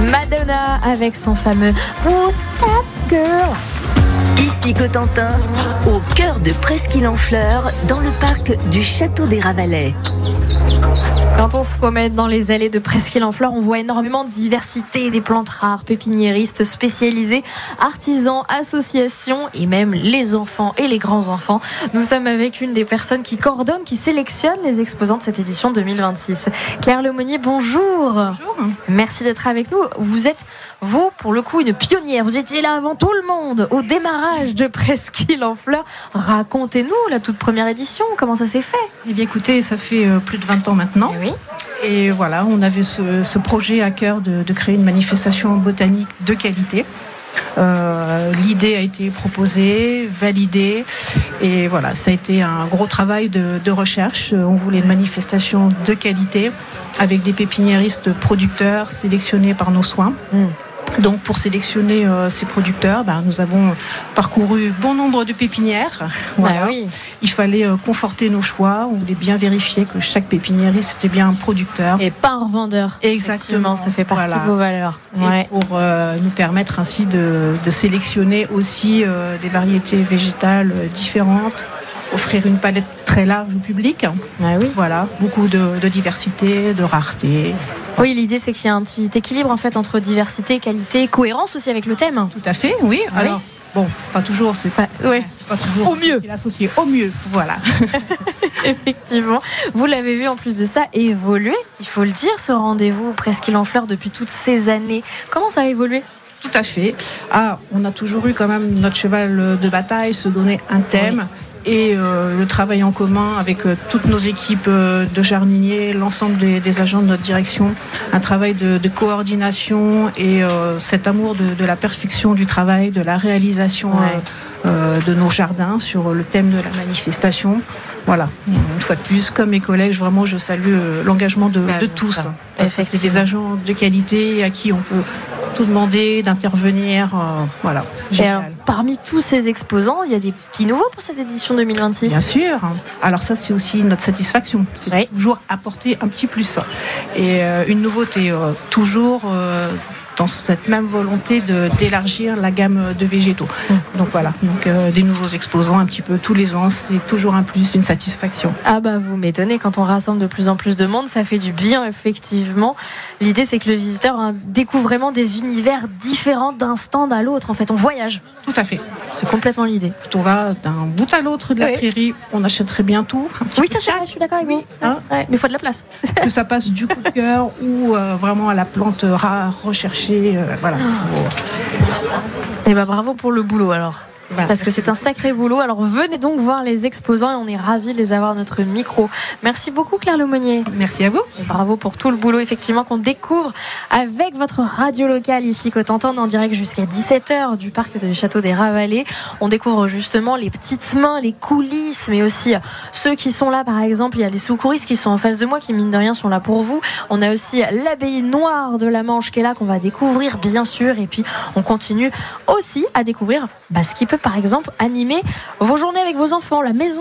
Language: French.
Madonna avec son fameux What's Up Girl. Ici Cotentin, au cœur de Presqu'île en Fleurs, dans le parc du Château des Ravalais. Quand on se promène dans les allées de Presqu'île en Fleurs, on voit énormément de diversité, des plantes rares, pépiniéristes spécialisés, artisans, associations et même les enfants et les grands-enfants. Nous sommes avec une des personnes qui coordonne, qui sélectionne les exposants de cette édition 2026. Claire Lemonnier, bonjour. Bonjour. Merci d'être avec nous. Vous êtes, vous, pour le coup, une pionnière. Vous étiez là avant tout le monde, au démarrage de Presqu'île en Fleurs. Racontez-nous la toute première édition, comment ça s'est fait? Eh bien écoutez, ça fait plus de 20 ans maintenant. Oui. Et voilà, on avait ce projet à cœur de créer une manifestation botanique de qualité. L'idée a été proposée, validée, et voilà, ça a été un gros travail de recherche. On voulait une manifestation de qualité avec des pépiniéristes producteurs sélectionnés par nos soins. Donc pour sélectionner ces producteurs, nous avons parcouru bon nombre de pépinières. Voilà. Oui. Il fallait conforter nos choix. On voulait bien vérifier que chaque pépiniériste était bien un producteur. Et pas un revendeur. Exactement. Ça fait partie de vos valeurs. Et pour nous permettre ainsi de sélectionner aussi des variétés végétales différentes, offrir une palette très large au public. Oui. Voilà, beaucoup de diversité, de rareté. Oui, l'idée c'est qu'il y a un petit équilibre en fait entre diversité, qualité, cohérence aussi avec le thème. Tout à fait, oui. Alors, bon, pas toujours, c'est pas toujours au mieux. L'associer au mieux, voilà. Effectivement. Vous l'avez vu en plus de ça évoluer, il faut le dire, ce rendez-vous Presqu'île en Fleurs depuis toutes ces années. Comment ça a évolué ? Tout à fait. On a toujours eu quand même notre cheval de bataille, se donner un thème. Oui. Et le travail en commun avec toutes nos équipes de jardiniers, l'ensemble des agents de notre direction, un travail de coordination et cet amour de la perfection du travail, de la réalisation de nos jardins sur le thème de la manifestation. Voilà, une fois de plus, comme mes collègues, vraiment je salue l'engagement de tous. Parce que c'est des agents de qualité à qui on peut tout demander, d'intervenir. Voilà. Et alors, parmi tous ces exposants, il y a des petits nouveaux pour cette édition 2026 ? Bien sûr. Alors ça, c'est aussi notre satisfaction. C'est toujours apporter un petit plus. Et une nouveauté, toujours dans cette même volonté d'élargir la gamme de végétaux. Donc voilà, des nouveaux exposants un petit peu tous les ans, c'est toujours un plus, une satisfaction. Vous m'étonnez, quand on rassemble de plus en plus de monde, ça fait du bien effectivement. L'idée c'est que le visiteur découvre vraiment des univers différents d'un stand à l'autre. En fait, on voyage. Tout à fait. C'est complètement l'idée. Quand on va d'un bout à l'autre de la prairie, on achèterait bien tout. Oui, ça c'est vrai, je suis d'accord avec vous. Mais il faut de la place. Que ça passe du coup de cœur ou vraiment à la plante rare, recherchée. Voilà. Et bravo pour le boulot alors. Parce que c'est un sacré boulot. Alors venez donc voir les exposants et on est ravis de les avoir à notre micro. Merci beaucoup Claire Lemonnier. Merci à vous. Et bravo pour tout le boulot effectivement qu'on découvre avec votre radio locale ici Cotentin en direct jusqu'à 17h du parc du Château des Ravalais. On découvre justement les petites mains, les coulisses, mais aussi ceux qui sont là par exemple. Il y a les secouristes qui sont en face de moi qui mine de rien sont là pour vous. On a aussi l'abbaye noire de la Manche qui est là qu'on va découvrir bien sûr. Et puis on continue aussi à découvrir ce qui peut par exemple animer vos journées avec vos enfants, la maison